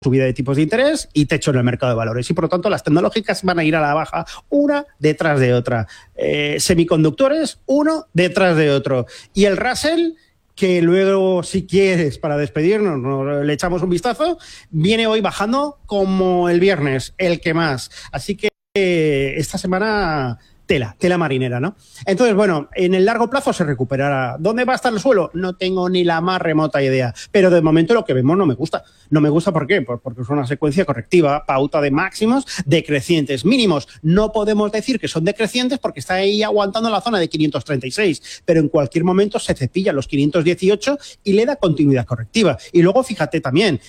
subida de tipos de interés y techo en el mercado de valores. Y por lo tanto las tecnológicas van a ir a la baja una detrás de otra. Semiconductores, uno detrás de otro. Y el Russell, que luego, si quieres, para despedirnos, le echamos un vistazo, viene hoy bajando como el viernes, el que más. Así que esta semana... Tela marinera, ¿no? Entonces, bueno, en el largo plazo se recuperará. ¿Dónde va a estar el suelo? No tengo ni la más remota idea. Pero de momento lo que vemos no me gusta. No me gusta, ¿por qué? Pues porque es una secuencia correctiva, pauta de máximos decrecientes. Mínimos, no podemos decir que son decrecientes porque está ahí aguantando la zona de 536, pero en cualquier momento se cepilla los 518 y le da continuidad correctiva. Y luego, fíjate también,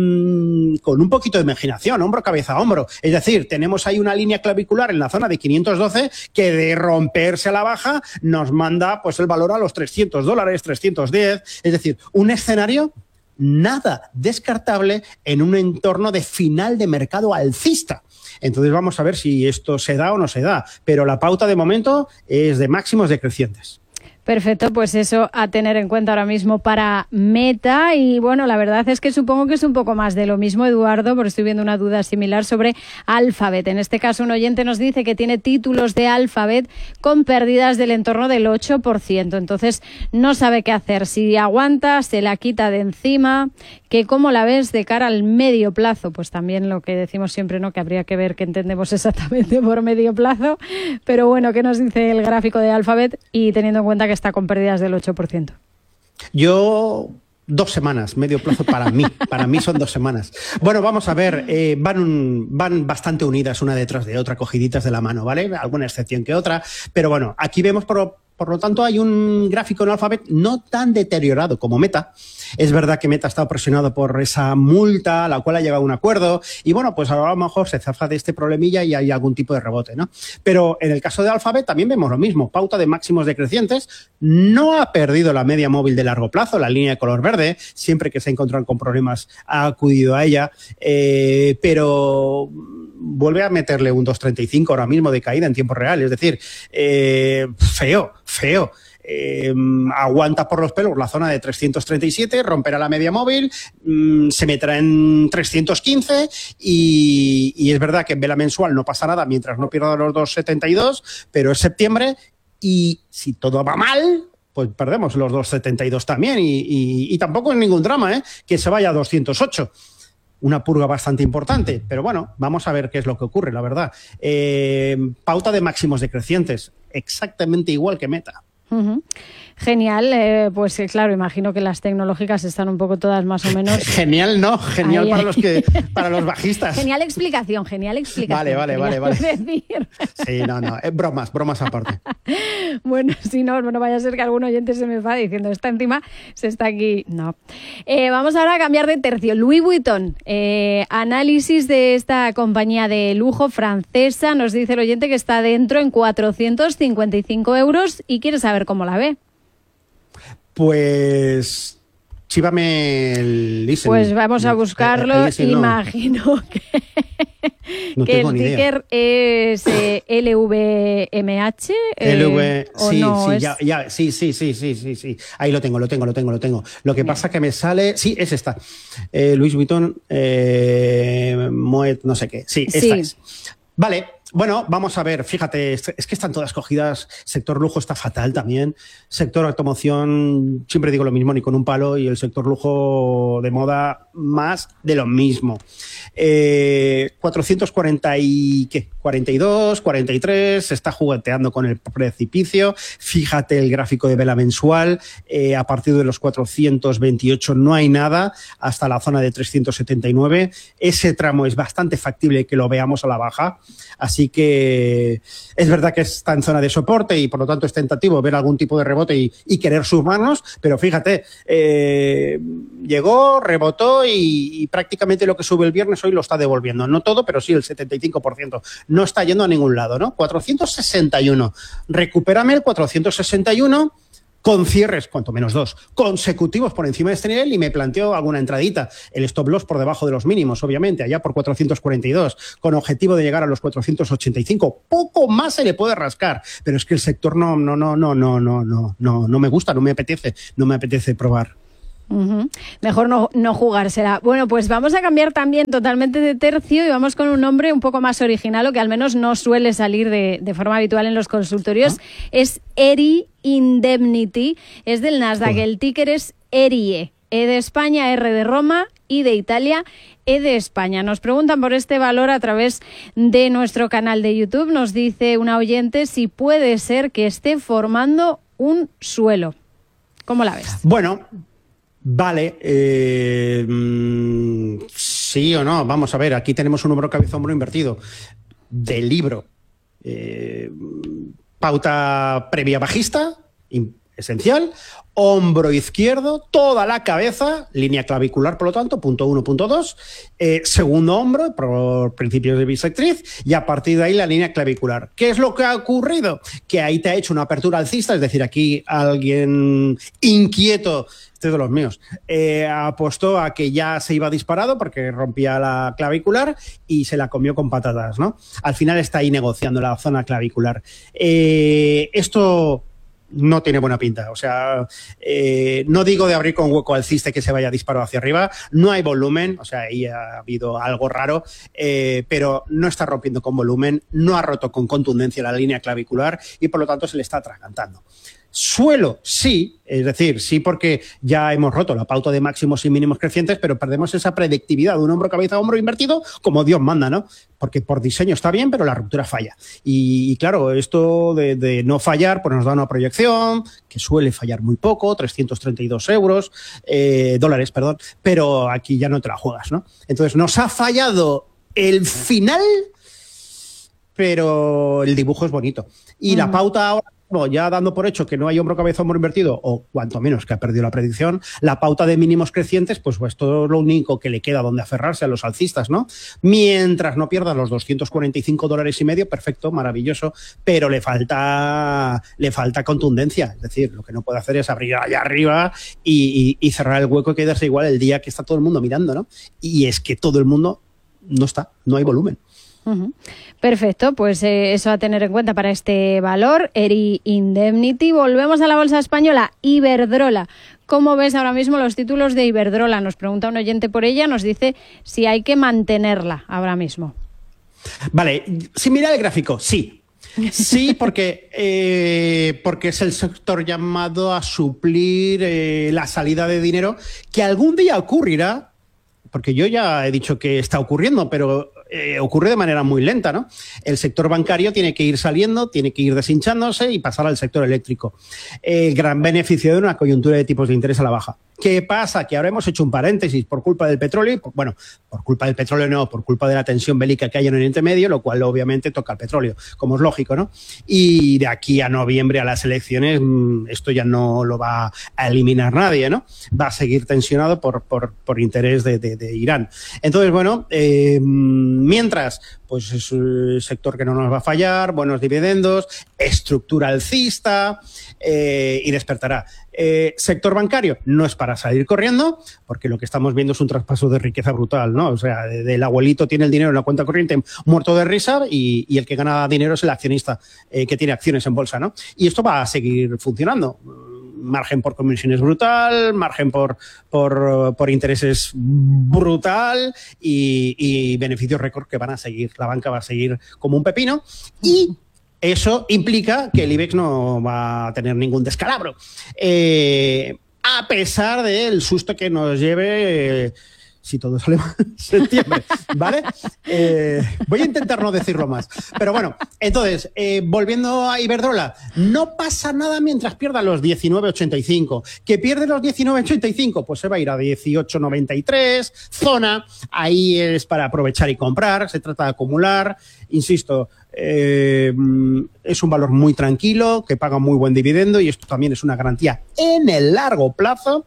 con un poquito de imaginación, hombro, cabeza, hombro. Es decir, tenemos ahí una línea clavicular en la zona de 512 que de romperse a la baja nos manda pues el valor a los $300, 310, es decir, un escenario nada descartable en un entorno de final de mercado alcista. Entonces vamos a ver si esto se da o no se da, pero la pauta de momento es de máximos decrecientes. Perfecto, pues eso a tener en cuenta ahora mismo para Meta. Y bueno, la verdad es que supongo que es un poco más de lo mismo, Eduardo, porque estoy viendo una duda similar sobre Alphabet. En este caso, un oyente nos dice que tiene títulos de Alphabet con pérdidas del entorno del 8%. Entonces, no sabe qué hacer. Si aguanta, se la quita de encima. Que ¿cómo la ves de cara al medio plazo? Pues también lo que decimos siempre, ¿no? Que habría que ver qué entendemos exactamente por medio plazo. Pero bueno, ¿qué nos dice el gráfico de Alphabet? Y teniendo en cuenta que está con pérdidas del 8%. Yo... 2 semanas, medio plazo para mí son 2 semanas. Bueno, vamos a ver, van bastante unidas una detrás de otra, cogiditas de la mano, ¿vale? Alguna excepción que otra, pero bueno, aquí vemos por lo tanto hay un gráfico en Alphabet no tan deteriorado como Meta. Es verdad que Meta ha estado presionado por esa multa a la cual ha llegado a un acuerdo y bueno, pues ahora a lo mejor se zafa de este problemilla y hay algún tipo de rebote, ¿no? Pero en el caso de Alphabet también vemos lo mismo, pauta de máximos decrecientes, no ha perdido la media móvil de largo plazo, la línea de color verde, siempre que se ha encontrado con problemas ha acudido a ella, pero vuelve a meterle un 2,35 ahora mismo de caída en tiempo real, es decir, feo. Aguanta por los pelos la zona de 337, romperá la media móvil, se meterá en 315 y es verdad que en vela mensual no pasa nada mientras no pierda los 2,72, pero es septiembre y si todo va mal, pues perdemos los 2,72 también y tampoco es ningún drama, que se vaya a 208. Una purga bastante importante, pero bueno, vamos a ver qué es lo que ocurre, la verdad. Pauta de máximos decrecientes, exactamente igual que Meta. Uh-huh. Genial, pues claro, imagino que las tecnológicas están un poco todas más o menos... Genial, no, genial ahí. Para los bajistas. Genial explicación. Vale. Decir. Sí, no, bromas aparte. Bueno, si no vaya a ser que algún oyente se me va diciendo, está encima, se está aquí, no. Vamos ahora a cambiar de tercio. Louis Vuitton, análisis de esta compañía de lujo francesa, nos dice el oyente que está dentro en 455 euros y quiere saber cómo la ve. Pues chívame el listen. Pues vamos a buscarlo. Imagino que el ticker es LVMH. Sí. Ahí lo tengo. Lo que pasa que me sale... Sí, es esta. Louis Vuitton, Moet, no sé qué. Sí, esta es. Vale. Bueno, vamos a ver, fíjate, es que están todas cogidas, sector lujo está fatal también, sector automoción, siempre digo lo mismo, ni con un palo, y el sector lujo de moda, más de lo mismo. 440 y ¿qué? 42, 43, se está jugueteando con el precipicio, fíjate el gráfico de vela mensual, a partir de los 428 no hay nada, hasta la zona de 379, ese tramo es bastante factible que lo veamos a la baja, así que es verdad que está en zona de soporte y por lo tanto es tentativo ver algún tipo de rebote y querer sumarnos, pero fíjate, llegó, rebotó y prácticamente lo que sube el viernes hoy lo está devolviendo. No todo, pero sí el 75%. No está yendo a ningún lado, ¿no? 461. Recupérame el 461 con cierres, cuanto menos 2, consecutivos por encima de este nivel y me planteo alguna entradita. El stop loss por debajo de los mínimos, obviamente, allá por 442, con objetivo de llegar a los 485. Poco más se le puede rascar, pero es que el sector no me gusta, no me apetece probar. Mejor no jugársela. Bueno, pues vamos a cambiar también totalmente de tercio y vamos con un nombre un poco más original, o que al menos no suele salir de forma habitual en los consultorios. Es Eri Indemnity, es del Nasdaq. El ticker es ERIE. E de España, R de Roma, I de Italia, E de España. Nos preguntan por este valor a través de nuestro canal de YouTube. Nos dice una oyente si puede ser que esté formando un suelo. ¿Cómo la ves? Bueno, vale. Sí o no. Vamos a ver, aquí tenemos un hombro cabeza hombro invertido del libro. Pauta previa bajista, esencial, hombro izquierdo, toda la cabeza, línea clavicular, por lo tanto, punto 1, punto 2, segundo hombro, por principios de bisectriz, y a partir de ahí la línea clavicular. ¿Qué es lo que ha ocurrido? Que ahí te ha hecho una apertura alcista, es decir, aquí alguien inquieto, este es de los míos, apostó a que ya se iba disparado porque rompía la clavicular y se la comió con patatas, ¿no? Al final está ahí negociando la zona clavicular. Esto no tiene buena pinta, o sea, no digo de abrir con hueco alcista que se vaya disparado hacia arriba, no hay volumen, o sea, ahí ha habido algo raro, pero no está rompiendo con volumen, no ha roto con contundencia la línea clavicular y por lo tanto se le está atragantando. Suelo, sí, es decir, sí, porque ya hemos roto la pauta de máximos y mínimos crecientes, pero perdemos esa predictividad de un hombro, cabeza, hombro invertido, como Dios manda, ¿no? Porque por diseño está bien, pero la ruptura falla. Y claro, esto de no fallar, pues nos da una proyección que suele fallar muy poco, 332 dólares, perdón, pero aquí ya no te la juegas, ¿no? Entonces, nos ha fallado el final, pero el dibujo es bonito. Y la pauta ahora, bueno, ya dando por hecho que no hay hombro, cabeza, hombro invertido, o cuanto menos que ha perdido la predicción, la pauta de mínimos crecientes, pues esto es lo único que le queda donde aferrarse a los alcistas, ¿no? Mientras no pierdan los 245 dólares y medio, perfecto, maravilloso, pero le falta contundencia. Es decir, lo que no puede hacer es abrir allá arriba y cerrar el hueco y quedarse igual el día que está todo el mundo mirando, ¿no? Y es que todo el mundo no hay volumen. Perfecto, pues eso a tener en cuenta para este valor, Eri Indemnity. Volvemos a la bolsa española, Iberdrola. ¿Cómo ves ahora mismo los títulos de Iberdrola? Nos pregunta un oyente por ella, nos dice si hay que mantenerla ahora mismo. Vale, si mira el gráfico, sí. Sí, porque es el sector llamado a suplir la salida de dinero que algún día ocurrirá, porque yo ya he dicho que está ocurriendo, pero ocurre de manera muy lenta, ¿no? El sector bancario tiene que ir saliendo, tiene que ir deshinchándose y pasar al sector eléctrico. El gran beneficio de una coyuntura de tipos de interés a la baja. ¿Qué pasa? Que ahora hemos hecho un paréntesis por culpa del petróleo, bueno, por culpa del petróleo no, por culpa de la tensión bélica que hay en Oriente Medio, lo cual obviamente toca al petróleo, como es lógico, ¿no? Y de aquí a noviembre, a las elecciones, esto ya no lo va a eliminar nadie, ¿no? Va a seguir tensionado por interés de Irán. Entonces, bueno, mientras, pues es un sector que no nos va a fallar, buenos dividendos, estructura alcista y despertará. Sector bancario no es para salir corriendo, porque lo que estamos viendo es un traspaso de riqueza brutal, ¿no? O sea, el abuelito tiene el dinero en la cuenta corriente muerto de risa y el que gana dinero es el accionista que tiene acciones en bolsa, ¿no? Y esto va a seguir funcionando. Margen por comisiones brutal, margen por intereses brutal y beneficios récord que van a seguir. La banca va a seguir como un pepino y eso implica que el IBEX no va a tener ningún descalabro. A pesar del susto que nos lleve, si todo sale mal, septiembre, ¿vale? Voy a intentar no decirlo más. Pero bueno, entonces, volviendo a Iberdrola, no pasa nada mientras pierda los 19,85. ¿Que pierde los 19,85? Pues se va a ir a 18,93, zona. Ahí es para aprovechar y comprar, se trata de acumular. Insisto, es un valor muy tranquilo, que paga muy buen dividendo y esto también es una garantía en el largo plazo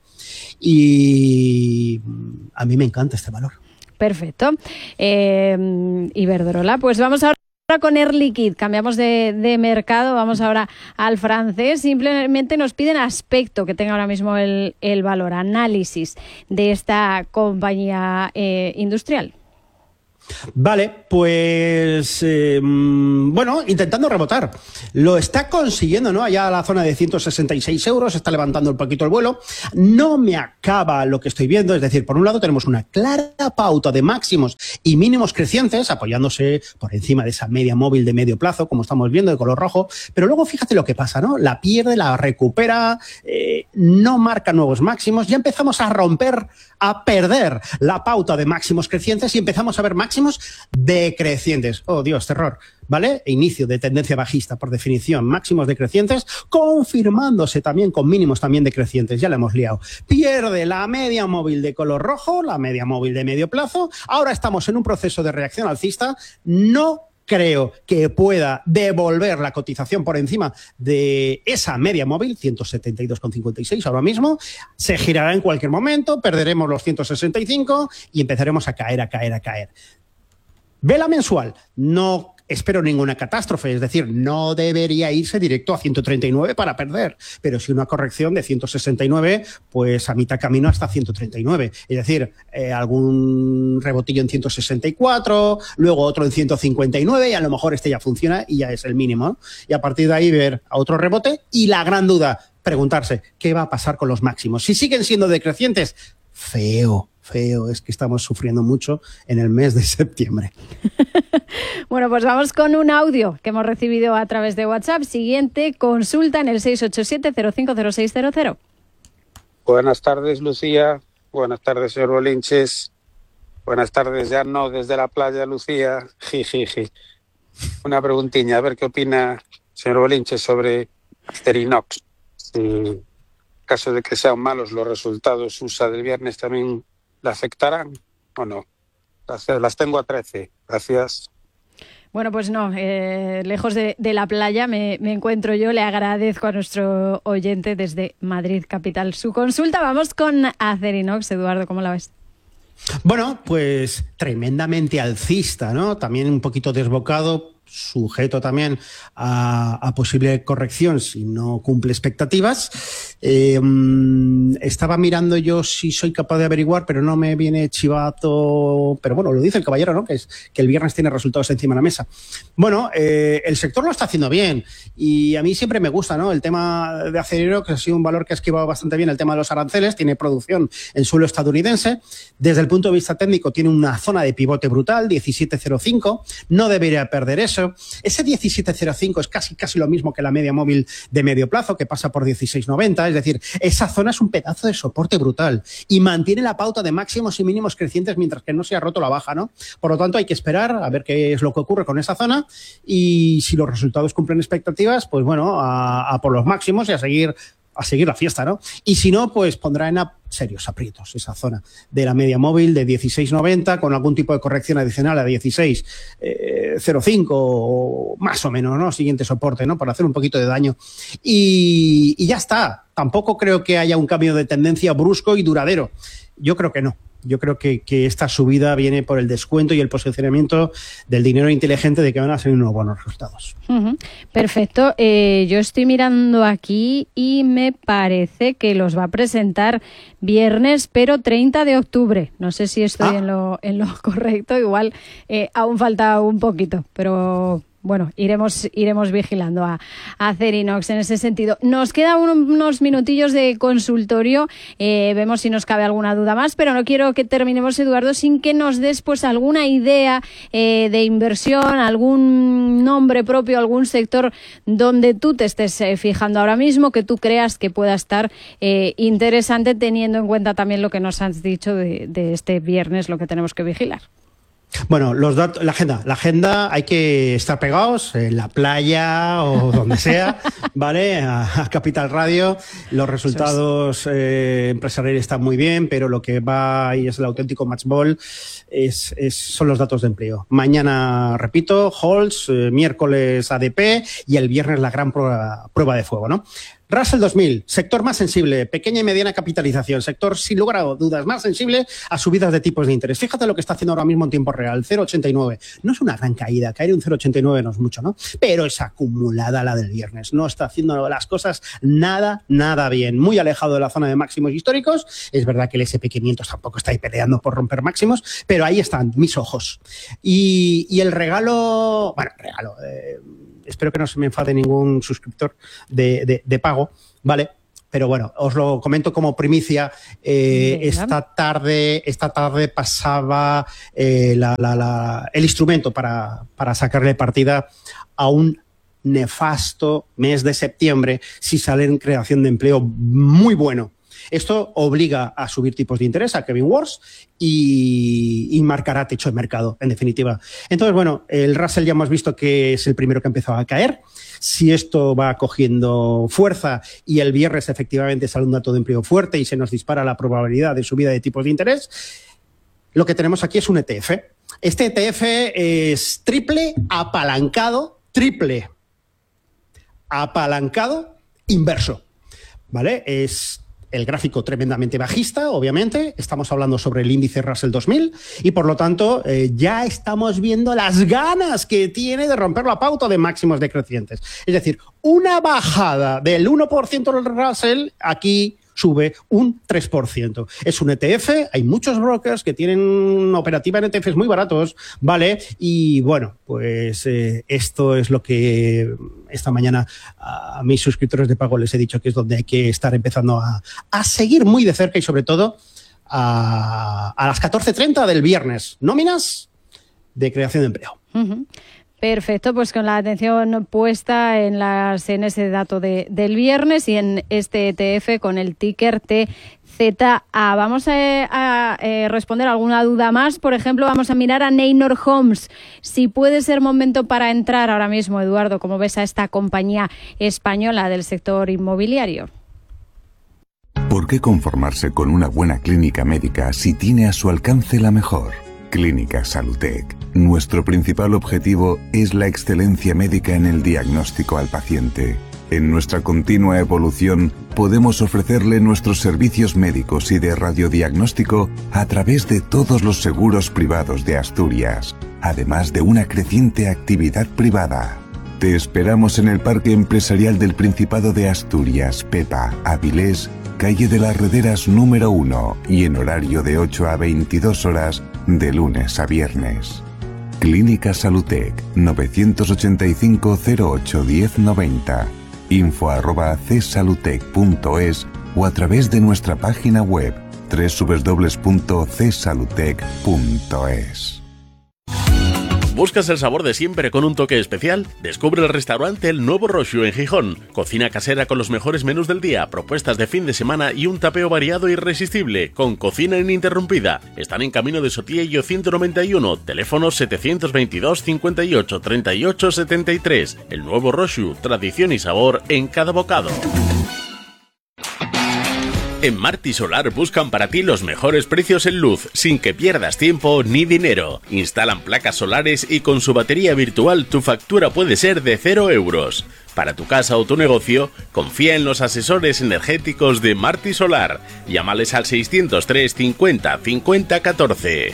y a mí me encanta este valor. Perfecto. Iberdrola, pues vamos ahora con Air Liquide, cambiamos de mercado, vamos ahora al francés. Simplemente nos piden aspecto que tenga ahora mismo el valor, análisis de esta compañía industrial. Vale, pues bueno, intentando rebotar. Lo está consiguiendo, ¿no? Allá a la zona de 166 euros, está levantando un poquito el vuelo. No me acaba lo que estoy viendo, es decir, por un lado tenemos una clara pauta de máximos y mínimos crecientes, apoyándose por encima de esa media móvil de medio plazo, como estamos viendo, de color rojo, pero luego fíjate lo que pasa, ¿no? La pierde, la recupera, no marca nuevos máximos, ya empezamos a romper, a perder la pauta de máximos crecientes y empezamos a ver máximos decrecientes. Oh, Dios, terror. ¿Vale? Inicio de tendencia bajista, por definición. Máximos decrecientes, confirmándose también con mínimos también decrecientes. Ya la hemos liado. Pierde la media móvil de color rojo, la media móvil de medio plazo. Ahora estamos en un proceso de reacción alcista. No creo que pueda devolver la cotización por encima de esa media móvil, 172,56 ahora mismo. Se girará en cualquier momento, perderemos los 165 y empezaremos a caer. Vela mensual, no espero ninguna catástrofe, es decir, no debería irse directo a 139 para perder, pero si una corrección de 169, pues a mitad camino hasta 139, es decir, algún rebotillo en 164, luego otro en 159 y a lo mejor este ya funciona y ya es el mínimo, ¿no? Y a partir de ahí ver a otro rebote y la gran duda, preguntarse, ¿qué va a pasar con los máximos? Si siguen siendo decrecientes, feo, es que estamos sufriendo mucho en el mes de septiembre. Bueno, pues vamos con un audio que hemos recibido a través de WhatsApp. Siguiente consulta en el 687-050600. Buenas tardes, Lucía. Buenas tardes, señor Bolinches. Buenas tardes, Llano, desde la playa, Lucía. Jijiji. Una preguntilla, a ver qué opina, señor Bolinches, sobre Acerinox. Si en caso de que sean malos los resultados USA del viernes, ¿también la afectarán o no? Las tengo a 13. Gracias. Bueno, pues no, lejos de la playa me encuentro yo. Le agradezco a nuestro oyente desde Madrid capital su consulta. Vamos con Acerinox. Eduardo, ¿cómo la ves? Bueno, pues tremendamente alcista, ¿no? También un poquito desbocado, sujeto también a posible corrección si no cumple expectativas. Estaba mirando yo si soy capaz de averiguar, pero no me viene chivato. Pero bueno, lo dice el caballero, ¿no? Que el viernes tiene resultados encima de la mesa. Bueno, el sector lo está haciendo bien y a mí siempre me gusta, ¿no? El tema de Acerinox, que ha sido un valor que ha esquivado bastante bien el tema de los aranceles, tiene producción en suelo estadounidense. Desde el punto de vista técnico tiene una zona de pivote brutal, 17.05, no debería perder eso. Ese 17.05 es casi lo mismo que la media móvil de medio plazo, que pasa por 16.90, es decir, esa zona es un pedazo de soporte brutal y mantiene la pauta de máximos y mínimos crecientes mientras que no se ha roto la baja, ¿no? Por lo tanto, hay que esperar a ver qué es lo que ocurre con esa zona y si los resultados cumplen expectativas, pues bueno, a por los máximos y a seguir la fiesta, ¿no? Y si no, pues pondrá en serios aprietos esa zona de la media móvil de 16.90 con algún tipo de corrección adicional a 16.05 o más o menos, ¿no? Siguiente soporte, ¿no? Para hacer un poquito de daño. Y ya está. Tampoco creo que haya un cambio de tendencia brusco y duradero. Yo creo que no. Yo creo que esta subida viene por el descuento y el posicionamiento del dinero inteligente de que van a ser unos buenos resultados. Perfecto. Yo estoy mirando aquí y me parece que los va a presentar viernes, pero 30 de octubre. No sé si estoy en lo correcto. Igual aún falta un poquito, pero bueno, iremos vigilando a Acerinox en ese sentido. Nos quedan unos minutillos de consultorio, vemos si nos cabe alguna duda más, pero no quiero que terminemos, Eduardo, sin que nos des pues alguna idea de inversión, algún nombre propio, algún sector donde tú te estés fijando ahora mismo, que tú creas que pueda estar interesante, teniendo en cuenta también lo que nos has dicho de este viernes, lo que tenemos que vigilar. Bueno, los datos, la agenda hay que estar pegados en la playa o donde sea, ¿vale? A Capital Radio. Los resultados empresariales están muy bien, pero lo que va y es el auténtico match ball son los datos de empleo. Mañana, repito, Halls, miércoles ADP y el viernes la gran prueba de fuego, ¿no? Russell 2000, sector más sensible, pequeña y mediana capitalización, sector sin lugar a dudas más sensible a subidas de tipos de interés. Fíjate lo que está haciendo ahora mismo en tiempo real, 0,89. No es una gran caída, caer un 0,89 no es mucho, ¿no? Pero es acumulada la del viernes. No está haciendo las cosas nada bien. Muy alejado de la zona de máximos históricos. Es verdad que el SP500 tampoco está ahí peleando por romper máximos, pero ahí están mis ojos. Y el regalo, espero que no se me enfade ningún suscriptor de pago, ¿vale? Pero bueno, os lo comento como primicia. Esta tarde pasaba el instrumento para sacarle partida a un nefasto mes de septiembre si sale en creación de empleo muy bueno. Esto obliga a subir tipos de interés a Kevin Wars y marcará techo de mercado, en definitiva. Entonces, bueno, el Russell ya hemos visto que es el primero que ha empezado a caer. Si esto va cogiendo fuerza y el viernes efectivamente sale un dato de empleo fuerte y se nos dispara la probabilidad de subida de tipos de interés, lo que tenemos aquí es un ETF. Este ETF es triple apalancado inverso, ¿vale? Es el gráfico tremendamente bajista, obviamente. Estamos hablando sobre el índice Russell 2000 y, por lo tanto, ya estamos viendo las ganas que tiene de romper la pauta de máximos decrecientes. Es decir, una bajada del 1% del Russell aquí sube un 3%. Es un ETF, hay muchos brokers que tienen operativa en ETFs muy baratos, ¿vale? Y bueno, pues esto es lo que esta mañana a mis suscriptores de pago les he dicho que es donde hay que estar empezando a seguir muy de cerca y sobre todo a las 14:30 del viernes. Nóminas de creación de empleo. Uh-huh. Perfecto, pues con la atención puesta en ese dato del viernes y en este ETF con el ticker TZA. Vamos a responder alguna duda más. Por ejemplo, vamos a mirar a Neinor Homes. Si puede ser momento para entrar ahora mismo, Eduardo, ¿cómo ves a esta compañía española del sector inmobiliario? ¿Por qué conformarse con una buena clínica médica si tiene a su alcance la mejor? Clínica Salutec. Nuestro principal objetivo es la excelencia médica en el diagnóstico al paciente. En nuestra continua evolución, podemos ofrecerle nuestros servicios médicos y de radiodiagnóstico a través de todos los seguros privados de Asturias, además de una creciente actividad privada. Te esperamos en el Parque Empresarial del Principado de Asturias, Pepa, Avilés, calle de las Rederas número 1 y en horario de 8 a 22 horas de lunes a viernes. Clínica Salutec 985 08 1090, info@csalutec.es o a través de nuestra página web www.csalutec.es. ¿Buscas el sabor de siempre con un toque especial? Descubre el restaurante El Nuevo Roxu en Gijón. Cocina casera con los mejores menús del día, propuestas de fin de semana y un tapeo variado e irresistible, con cocina ininterrumpida. Están en Camino de Sotillo 191, teléfono 722 58 38 73. El Nuevo Roxu, tradición y sabor en cada bocado. En Marti Solar buscan para ti los mejores precios en luz, sin que pierdas tiempo ni dinero. Instalan placas solares y con su batería virtual tu factura puede ser de 0 euros. Para tu casa o tu negocio, confía en los asesores energéticos de Marti Solar. Llámales al 603 50 50 14.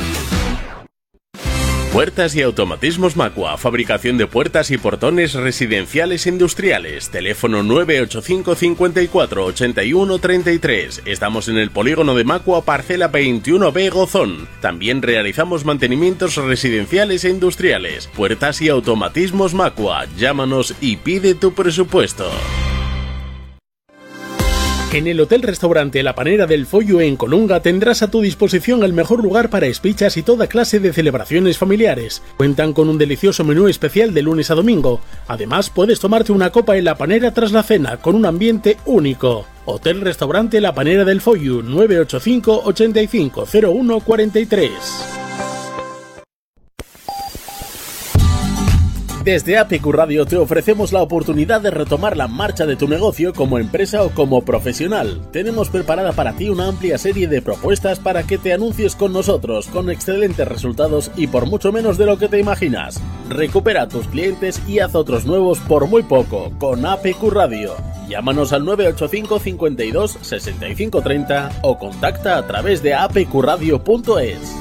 Puertas y automatismos Macua, fabricación de puertas y portones residenciales e industriales. Teléfono 985 54 81 33. Estamos en el polígono de Macua, parcela 21B Gozón. También realizamos mantenimientos residenciales e industriales. Puertas y automatismos Macua. Llámanos y pide tu presupuesto. En el Hotel-Restaurante La Panera del Follo en Colunga tendrás a tu disposición el mejor lugar para espichas y toda clase de celebraciones familiares. Cuentan con un delicioso menú especial de lunes a domingo. Además, puedes tomarte una copa en La Panera tras la cena, con un ambiente único. Hotel-Restaurante La Panera del Follo, 985 85 01 43. Desde APQ Radio te ofrecemos la oportunidad de retomar la marcha de tu negocio como empresa o como profesional. Tenemos preparada para ti una amplia serie de propuestas para que te anuncies con nosotros, con excelentes resultados y por mucho menos de lo que te imaginas. Recupera a tus clientes y haz otros nuevos por muy poco con APQ Radio. Llámanos al 985 52 65 30 o contacta a través de apqradio.es.